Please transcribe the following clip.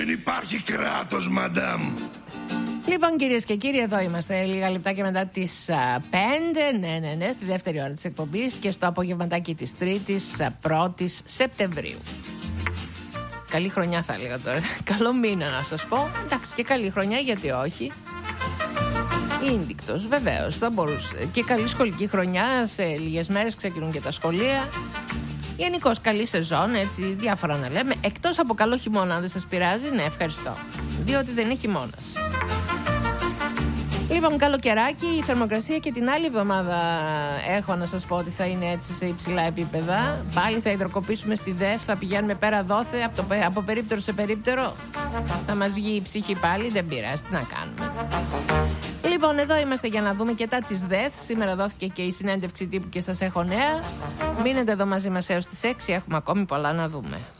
Δεν υπάρχει κράτος, μαντάμ. Λοιπόν, κυρίες και κύριοι, εδώ είμαστε λίγα λεπτάκια μετά τις 5. Ναι, στη δεύτερη ώρα της εκπομπής και στο απογευματάκι της 3ης, 1ης Σεπτεμβρίου. Καλή χρονιά θα έλεγα τώρα. Καλό μήνα να σας πω. Εντάξει, και καλή χρονιά, γιατί όχι. Ίνδικτος, βεβαίως, θα μπορούσε. Και καλή σχολική χρονιά. Σε λίγες μέρες ξεκινούν και τα σχολεία. Γενικώς καλή σεζόν, έτσι, διάφορα να λέμε. Εκτός από καλό χειμώνα, αν δεν σας πειράζει, ναι, ευχαριστώ. Διότι δεν είναι χειμώνας. Λοιπόν, καλοκαιράκι, η θερμοκρασία και την άλλη εβδομάδα έχω να σας πω ότι θα είναι έτσι σε υψηλά επίπεδα. Πάλι θα υδροκοπήσουμε στη ΔΕΘ, θα πηγαίνουμε πέρα δόθε, από περίπτερο σε περίπτερο. Θα μας βγει η ψυχή πάλι, δεν πειράζει, τι να κάνουμε. Λοιπόν, εδώ είμαστε για να δούμε και τα της ΔΕΘ. Σήμερα δόθηκε και η συνέντευξη τύπου και σας έχω νέα. Μείνετε εδώ μαζί μας έως τις 6, έχουμε ακόμη πολλά να δούμε.